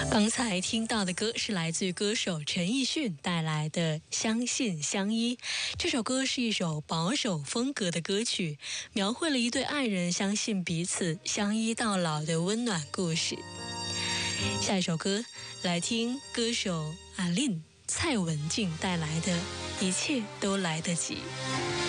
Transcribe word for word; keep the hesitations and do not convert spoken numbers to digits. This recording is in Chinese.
刚才听到的歌是来自歌手陈奕迅带来的《相信相依》。这首歌是一首保守风格的歌曲，描绘了一对爱人相信彼此、相依到老的温暖故事。下一首歌，来听歌手阿令蔡文静带来的《一切都来得及》。